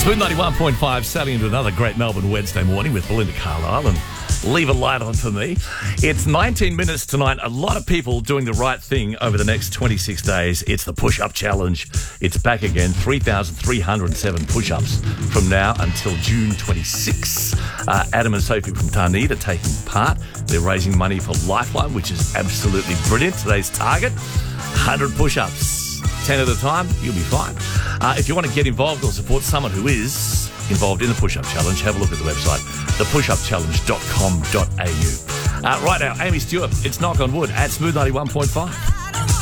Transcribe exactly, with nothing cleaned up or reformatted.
Smooth ninety-one point five, sailing into another great Melbourne Wednesday morning with Belinda Carlisle and Leave a Light On for me. It's nineteen minutes tonight. A lot of people doing the right thing over the next twenty-six days. It's the push-up challenge. It's back again. three thousand three hundred seven push-ups from now until June twenty-sixth. Uh, Adam and Sophie from Tarneit are taking part. They're raising money for Lifeline, which is absolutely brilliant. Today's target, one hundred push-ups. ten at a time, you'll be fine. Uh, if you want to get involved or support someone who is involved in the push-up challenge, have a look at the website, the push up challenge dot com dot a u. Uh, right now, Amy Stewart, it's Knock on Wood at Smooth ninety-one point five.